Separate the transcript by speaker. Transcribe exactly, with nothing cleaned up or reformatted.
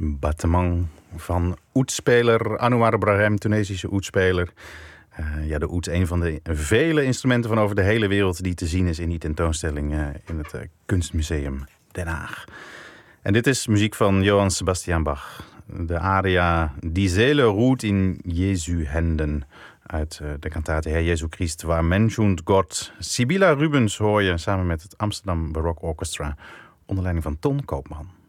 Speaker 1: Battement van oetspeler Anouar Brahim, Tunesische oetspeler. Uh, ja, de oet, een van de vele instrumenten van over de hele wereld die te zien is in die tentoonstelling uh, in het uh, Kunstmuseum Den Haag. En dit is muziek van Johann Sebastian Bach. De aria Die Seele ruht in Jesu Händen uit uh, de kantate Herr Jesu Christ war Mensch und Gott. Sibylla Rubens hoor je samen met het Amsterdam Baroque Orchestra onder leiding van Ton Koopman.